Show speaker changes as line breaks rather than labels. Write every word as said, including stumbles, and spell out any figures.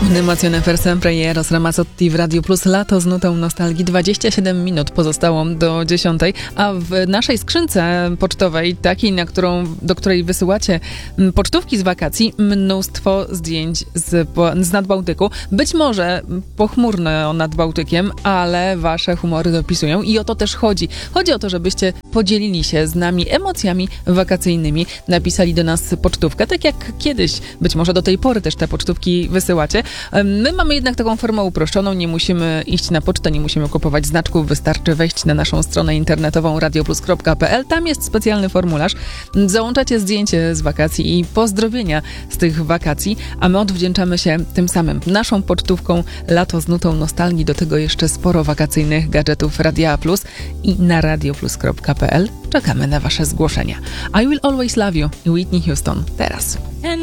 Un'emozione per sempre i Eros Ramazzotti w Radio Plus. Lato z nutą nostalgii. dwadzieścia siedem minut pozostało do dziesiątej, a w naszej skrzynce pocztowej, takiej, na którą, do której wysyłacie pocztówki z wakacji, mnóstwo zdjęć z, z Nadbałtyku. Być może pochmurno nad Bałtykiem, ale wasze humory dopisują i o to też chodzi. Chodzi o to, żebyście podzielili się z nami emocjami wakacyjnymi. Napisali do nas pocztówkę, tak jak kiedyś, być może do tej pory też te pocztówki wysyłacie. My mamy jednak taką formę uproszczoną, nie musimy iść na pocztę, nie musimy kupować znaczków, wystarczy wejść na naszą stronę internetową radioplus kropka p l. Tam jest specjalny formularz. Załączacie zdjęcie z wakacji i pozdrowienia z tych wakacji, a my odwdzięczamy się tym samym naszą pocztówką Lato z nutą nostalgii. Do tego jeszcze sporo wakacyjnych gadżetów Radia Plus i na radioplus kropka p l czekamy na wasze zgłoszenia. I Will Always Love You i Whitney Houston teraz.